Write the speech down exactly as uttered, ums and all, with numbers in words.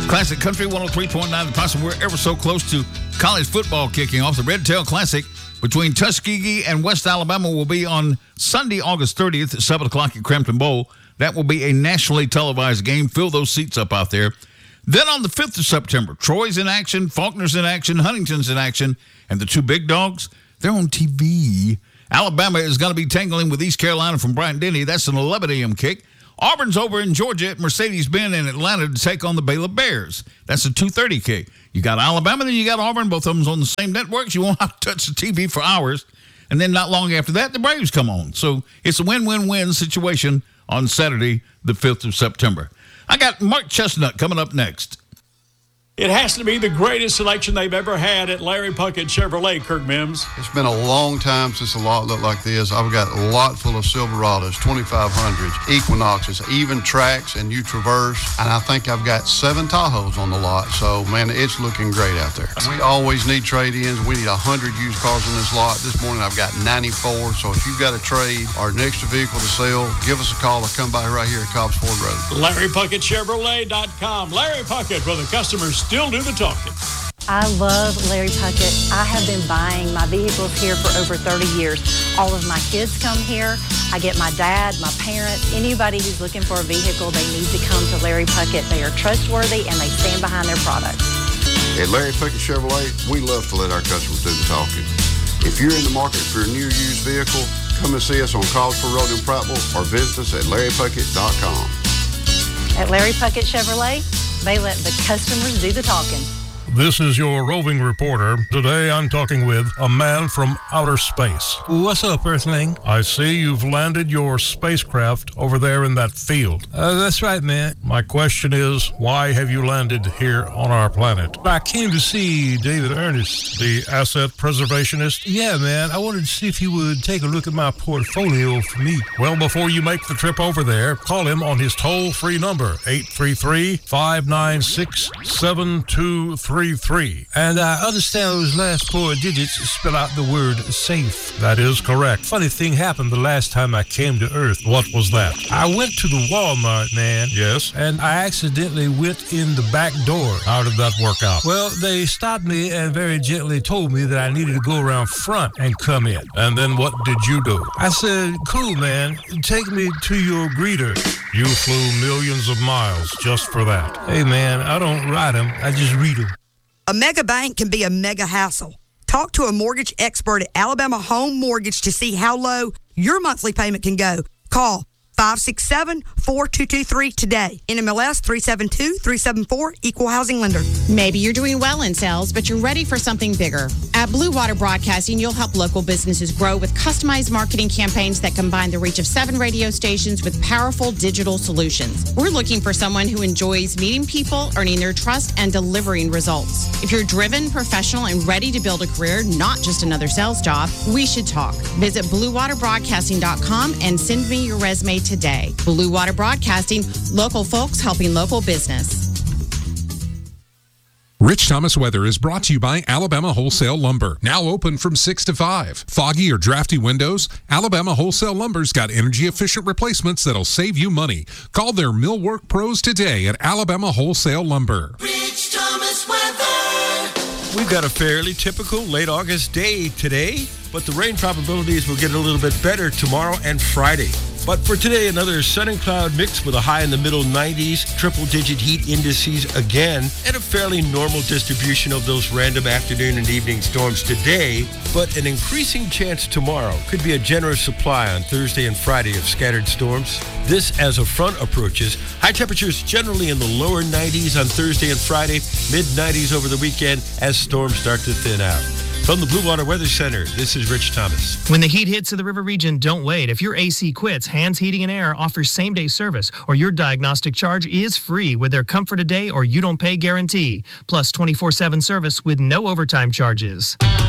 Classic Country one oh three point nine The Possum. We're ever so close to college football kicking off. The Red Tail Classic between Tuskegee and West Alabama will be on Sunday, August thirtieth at seven o'clock at Crampton Bowl. That will be a nationally televised game. Fill those seats up out there. Then on the fifth of September, Troy's in action, Faulkner's in action, Huntington's in action, and the two big dogs, they're on T V. Alabama is going to be tangling with East Carolina from Bryant-Denny. That's an eleven a.m. kick. Auburn's over in Georgia at Mercedes-Benz in Atlanta to take on the Baylor Bears. That's a two thirty kick. You got Alabama, then you got Auburn. Both of them on the same networks. You won't have to touch the T V for hours. And then not long after that, the Braves come on. So it's a win-win-win situation on Saturday, the fifth of September. I got Mark Chestnut coming up next. It has to be the greatest selection they've ever had at Larry Puckett Chevrolet, Kirk Mims. It's been a long time since a lot looked like this. I've got a lot full of Silverados, twenty-five hundreds, Equinoxes, even Tracks, and U-Traverse. And I think I've got seven Tahoes on the lot. So, man, it's looking great out there. We always need trade-ins. We need one hundred used cars on this lot. This morning I've got ninety-four. So if you've got a trade or an extra vehicle to sell, give us a call or come by right here at Cobbs Ford Road. Larry Puckett Chevrolet dot com. Larry Puckett, where the customers still do the talking. I love Larry Puckett. I have been buying my vehicles here for over thirty years. All of my kids come here. I get my dad, my parents, anybody who's looking for a vehicle, they need to come to Larry Puckett. They are trustworthy and they stand behind their products. At Larry Puckett Chevrolet, we love to let our customers do the talking. If you're in the market for a new used vehicle, come and see us on Collinsville Road in Prattville or visit us at Larry Puckett dot com. At Larry Puckett Chevrolet, they let the customers do the talking. This is your roving reporter. Today I'm talking with a man from outer space. What's up, Earthling? I see you've landed your spacecraft over there in that field. Uh, that's right, man. My question is, why have you landed here on our planet? I came to see David Ernest. The asset preservationist? Yeah, man. I wanted to see if he would take a look at my portfolio for me. Well, before you make the trip over there, call him on his toll-free number, eight three three, five nine six, seven two three three. And I understand those last four digits spell out the word safe. That is correct. Funny thing happened the last time I came to Earth. What was that? I went to the Walmart, man. Yes? And I accidentally went in the back door. How did that work out? Well, they stopped me and very gently told me that I needed to go around front and come in. And then what did you do? I said, cool, man. Take me to your greeter. You flew millions of miles just for that. Hey, man, I don't ride them. I just read them. A mega bank can be a mega hassle. Talk to a mortgage expert at Alabama Home Mortgage to see how low your monthly payment can go. Call five six seven, four two two three today. N M L S three seven two, three seven four, Equal Housing Lender. Maybe you're doing well in sales, but you're ready for something bigger. At Blue Water Broadcasting, you'll help local businesses grow with customized marketing campaigns that combine the reach of seven radio stations with powerful digital solutions. We're looking for someone who enjoys meeting people, earning their trust, and delivering results. If you're driven, professional, and ready to build a career, not just another sales job, we should talk. Visit blue water broadcasting dot com and send me your resume today. Blue Water Broadcasting, local folks helping local business. Rich Thomas Weather is brought to you by Alabama Wholesale Lumber. Now open from six to five. Foggy or drafty windows? Alabama Wholesale Lumber's got energy-efficient replacements that'll save you money. Call their millwork pros today at Alabama Wholesale Lumber. Rich Thomas Weather. We've got a fairly typical late August day today, but the rain probabilities will get a little bit better tomorrow and Friday. But for today, another sun and cloud mix with a high in the middle nineties, triple-digit heat indices again, and a fairly normal distribution of those random afternoon and evening storms today, but an increasing chance tomorrow. Could be a generous supply on Thursday and Friday of scattered storms. This as a front approaches. High temperatures generally in the lower nineties on Thursday and Friday, mid-nineties over the weekend as storms start to thin out. From the Blue Water Weather Center, this is Rich Thomas. When the heat hits to the river region, don't wait. If your A C quits, Hands Heating and Air offers same-day service, or your diagnostic charge is free with their Comfort a Day or You Don't Pay guarantee, plus twenty-four seven service with no overtime charges.